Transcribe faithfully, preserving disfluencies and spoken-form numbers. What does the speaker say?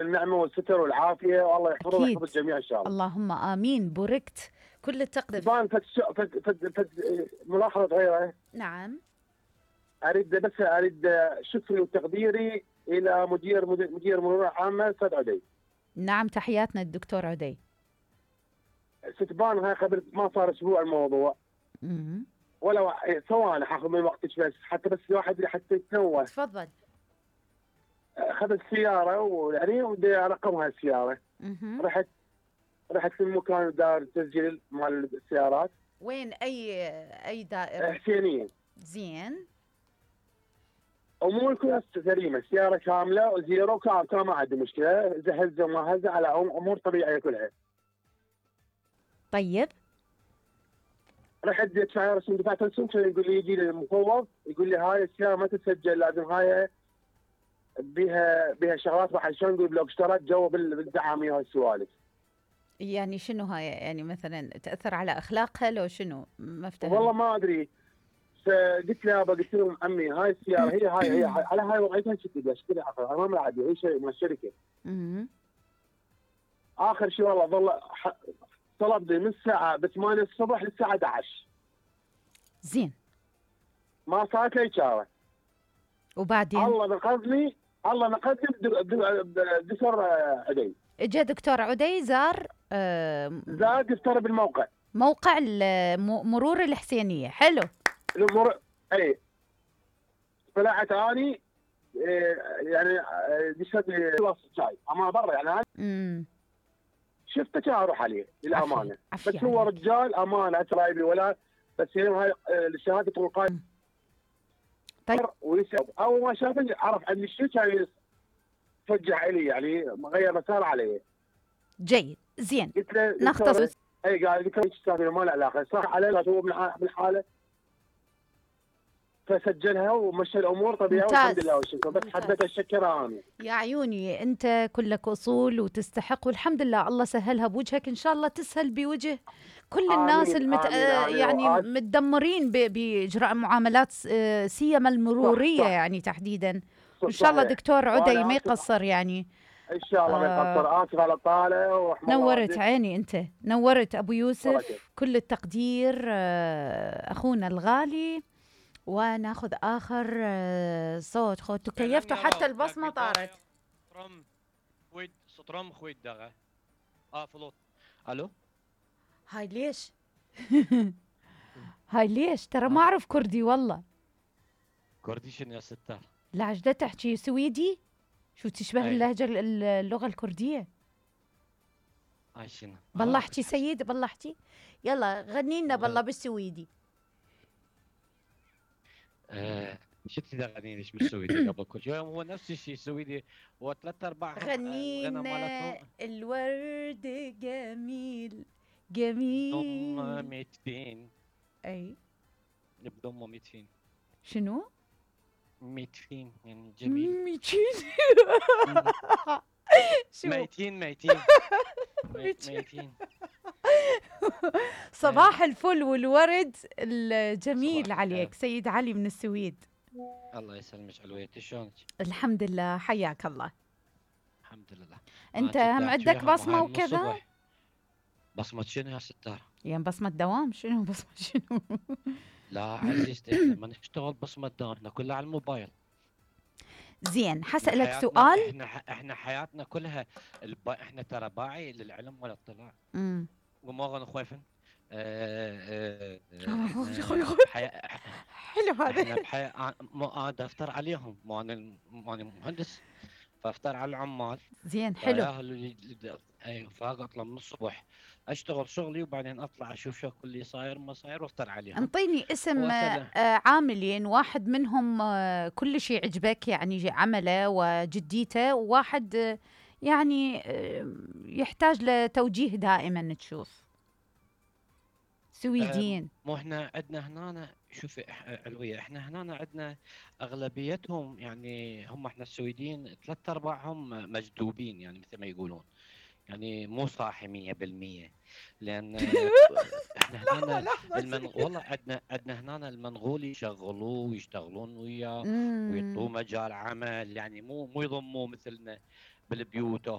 النعمه والستر والعافيه، والله يحفظه أكيد. ويحفظ الجميع ان شاء الله. اللهم آمين. بوركت. كل التقدير. طبعا فت فت فت فت ملاحظه صغيره. نعم. اريد بس اريد شكري وتقديري الى مدير مدير مرور عامه استاذ عدي. نعم، تحياتنا الدكتور عدي. ستبان هاي قبل ما صار اسبوع الموضوع. امم ولا ثواني حاخذ من وقتك بس حتى بس الواحد حتى يتنوه. تفضل. اخذ السياره ويعني ودي ارقمها السياره. امم رحت رحت للمكان دار تسجيل مال السيارات. وين؟ اي اي دائره؟ حسينيه. زين. امور كلها سليمه، السياره كامله وزيرو، كان كان ما عندي مشكله، هزه وما هزه على امور طبيعيه كلها. طيب. رحت ادفع رسم دفعت رسوم، كان يقول لي يجي لي المفوض يقول لي هاي السياره ما تتسجل، لازم هاي بها بها شغلات راح شلون نقول بلوك اشترت جو بالدعاميه وهالسوالف. يعني شنو هاي؟ يعني مثلا تاثر على اخلاقها لو شنو؟ ما فهمت. والله ما ادري. فقلت له يابا، قلت لهم عمي هاي السياره هي هاي هي هاي على هاي وضعيتها شكلها شكلها اخر امام العادي، هي شيء من الشركه. امم اخر شيء والله ظل طلب من الساعه ب ثمانية الصبح للساعه احد عشر. زين. ما صارت لي اشاره. وبعدين الله نقذني، الله نقذني بدكتور عدي. اجى دكتور عدي زار آه زاد يفترض بالموقع، موقع الم- مرور الحسينيه. حلو. الامور اي. طلعت اني إيه، يعني إيه، دشت لي خلاص شاي اما برا يعني أنا امم شفته كان اروح عليه للامانه. عفي بس هو عليك. رجال امانه ترايبي ولا بس هي هاي شهاده القائد. طيب. ويسال اول ما شافني عرف عني شو كان يفجع لي، يعني غير مسار علي. جيد. زين. قلت له نختص. اي قال قلت له ايش صار؟ ما له علاقه، صح عليه هو بالحاله. فسجلها ومشى الامور طبيعي والحمد لله والشكر. بس حبيت اشكرها انا. يا عيوني، انت كلك اصول وتستحق، والحمد لله الله سهلها بوجهك، ان شاء الله تسهل بوجه كل الناس آمين المت... آمين آمين. يعني وآد... متدمرين ب... باجراء معاملات آه، سيما المروريه. صح صح. يعني تحديدا. صح ان شاء الله صحيح. دكتور عدي ما آسف. يقصر يعني. ان شاء الله ما يقصر. اسف على الطالع ورحمه الله نورت والديك. عيني، انت نورت ابو يوسف. بركة. كل التقدير آه، اخونا الغالي. وناخذ اخر آه، صوت. خو تكيفتوا حتى البصمه طارت. سترم خويد سترم خويد دغه اه فلوت. الو. هاي ليش؟ هاي ليش؟ ترى ما اعرف كردي والله. كردي شنو يا ستار؟ لا عجلة تحكي سويدي؟ شو تشبه أي. اللهجة ال- اللغة الكردية؟ هاي شنو؟ بالله آه، احكي سيد، بالله احكي. يلا غني لنا بالله بالسويدي. آه شتي دغني ليش بالسويدي قبل كل شيء؟ هو نفس الشيء السويدي، هو ثلاث ارباع غني الغنى لنا مالتهم. الورد جميل ضم جميل. ميتين. اي بضم ميتين. شنو؟ ميتين يعني جميل. ميتين. شو؟ ميتين ميتين ميتين. ميتين. صباح الفل والورد الجميل صباح عليك الخير. سيد علي من السويد. الله يسلمك علويتي، شلونك؟ الحمد لله، حياك الله. الحمد لله. انت أنا هم كنت عندك أحكي وياهم بصمة وهاي من وكذا؟ الصبح. بصمة شنو يا ستار؟ يعني بصمة دوام؟ شنو بصمة شنو؟ لا عزيزتي، احنا ما نشتغل بصمة دوام، احنا كلها على الموبايل. زين، إحنا حسألك حياتنا- سؤال. احنا ح- احنا حياتنا كلها الب... احنا ترى باعي للعلم والاطلاع. امم وموغن خويفن. آه، آه، خوي- آه، خوي- خوي. حي... حلو هذا. احنا بحي... مو انا افتر عليهم، مو انا مو انا مهندس، فافتر على العمال. زين حلو. فياهل اللي- ايوه، فاطلع من الصبح اشتغل شغلي وبعدين اطلع اشوف شو اللي صاير ما صاير وافتر عليهم. انطيني اسم وأسأله. آه، عاملين، واحد منهم آه، كل شيء عجبك يعني عمله وجديته، وواحد آه، يعني آه، يحتاج لتوجيه دائما تشوف. سويدين. مو احنا عندنا هنا، شوفي إح- علوية، احنا هنا عندنا اغلبيتهم يعني هم احنا السويديين ثلاث ارباعهم مجذوبين يعني مثل ما يقولون، يعني مو صاحي مية بالمية. لان احنا هنا المن... والله عندنا عندنا هنا المنغول يشغلوه ويشتغلون وياه مم. ويعطوه مجال عمل، يعني مو مو يضموه مثلنا بالبيوت